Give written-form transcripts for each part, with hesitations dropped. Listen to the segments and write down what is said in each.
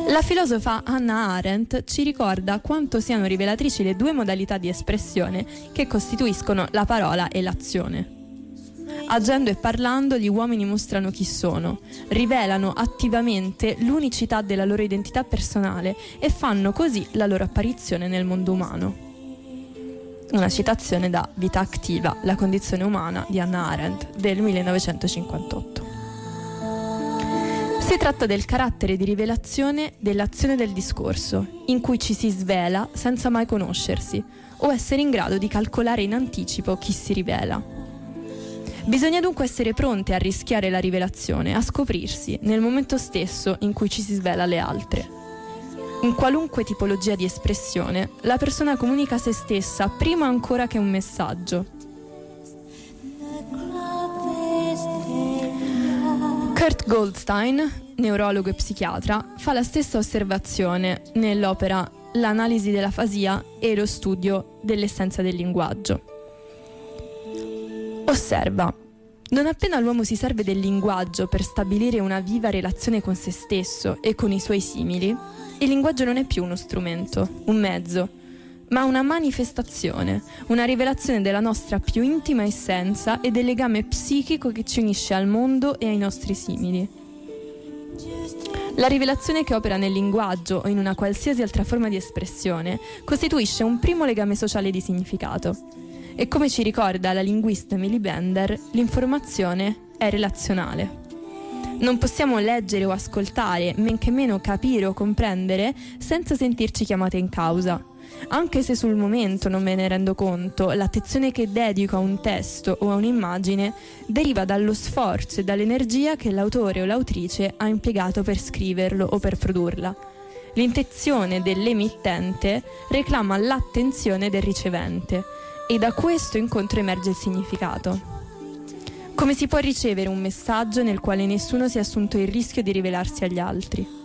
La filosofa Hannah Arendt ci ricorda quanto siano rivelatrici le due modalità di espressione che costituiscono la parola e l'azione. Agendo e parlando, gli uomini mostrano chi sono, rivelano attivamente l'unicità della loro identità personale e fanno così la loro apparizione nel mondo umano. Una citazione da Vita attiva, la condizione umana di Hannah Arendt del 1958. Si tratta del carattere di rivelazione dell'azione del discorso, in cui ci si svela senza mai conoscersi o essere in grado di calcolare in anticipo chi si rivela. Bisogna dunque essere pronti a rischiare la rivelazione, a scoprirsi nel momento stesso in cui ci si svela alle altre. In qualunque tipologia di espressione, la persona comunica se stessa prima ancora che un messaggio. Kurt Goldstein, neurologo e psichiatra, fa la stessa osservazione nell'opera L'analisi dell'afasia e lo studio dell'essenza del linguaggio. Osserva: non appena l'uomo si serve del linguaggio per stabilire una viva relazione con se stesso e con i suoi simili, il linguaggio non è più uno strumento, un mezzo, ma una manifestazione, una rivelazione della nostra più intima essenza e del legame psichico che ci unisce al mondo e ai nostri simili. La rivelazione che opera nel linguaggio o in una qualsiasi altra forma di espressione costituisce un primo legame sociale di significato. E come ci ricorda la linguista Emily Bender, l'informazione è relazionale. Non possiamo leggere o ascoltare, men che meno capire o comprendere, senza sentirci chiamate in causa. Anche se sul momento non me ne rendo conto, l'attenzione che dedico a un testo o a un'immagine deriva dallo sforzo e dall'energia che l'autore o l'autrice ha impiegato per scriverlo o per produrla. L'intenzione dell'emittente reclama l'attenzione del ricevente e da questo incontro emerge il significato. Come si può ricevere un messaggio nel quale nessuno si è assunto il rischio di rivelarsi agli altri?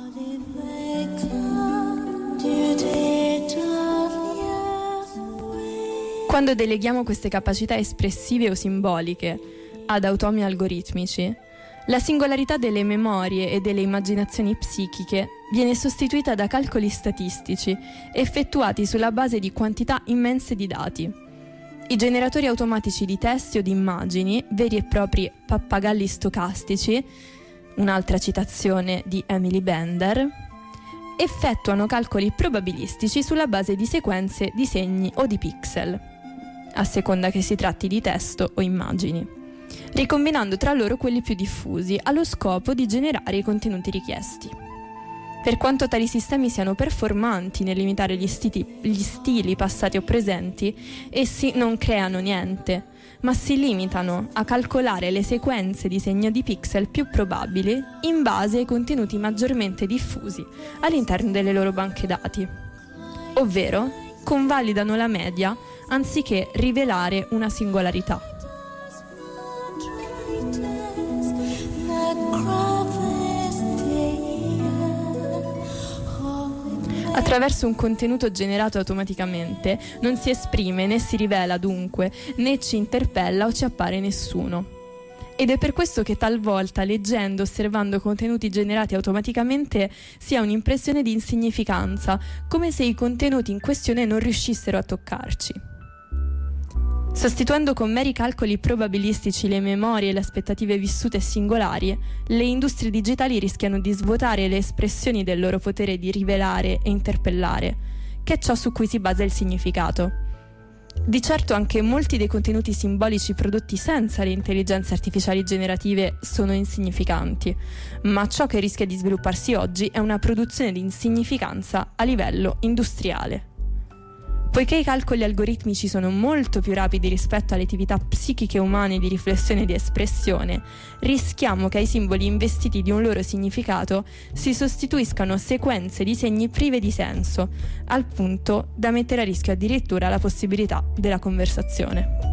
Quando deleghiamo queste capacità espressive o simboliche ad automi algoritmici, la singolarità delle memorie e delle immaginazioni psichiche viene sostituita da calcoli statistici effettuati sulla base di quantità immense di dati. I generatori automatici di testi o di immagini, veri e propri pappagalli stocastici, un'altra citazione di Emily Bender, effettuano calcoli probabilistici sulla base di sequenze di segni o di pixel, a seconda che si tratti di testo o immagini, ricombinando tra loro quelli più diffusi allo scopo di generare i contenuti richiesti. Per quanto tali sistemi siano performanti nell'imitare gli stili passati o presenti, essi non creano niente, ma si limitano a calcolare le sequenze di segno di pixel più probabili in base ai contenuti maggiormente diffusi all'interno delle loro banche dati. Ovvero, convalidano la media anziché rivelare una singolarità. Attraverso un contenuto generato automaticamente non si esprime né si rivela dunque, né ci interpella o ci appare nessuno. Ed è per questo che talvolta, leggendo, osservando contenuti generati automaticamente, si ha un'impressione di insignificanza, come se i contenuti in questione non riuscissero a toccarci. Sostituendo con meri calcoli probabilistici le memorie e le aspettative vissute singolari, le industrie digitali rischiano di svuotare le espressioni del loro potere di rivelare e interpellare, che è ciò su cui si basa il significato. Di certo anche molti dei contenuti simbolici prodotti senza le intelligenze artificiali generative sono insignificanti, ma ciò che rischia di svilupparsi oggi è una produzione di insignificanza a livello industriale. Poiché i calcoli algoritmici sono molto più rapidi rispetto alle attività psichiche umane di riflessione e di espressione, rischiamo che ai simboli investiti di un loro significato si sostituiscano sequenze di segni prive di senso, al punto da mettere a rischio addirittura la possibilità della conversazione.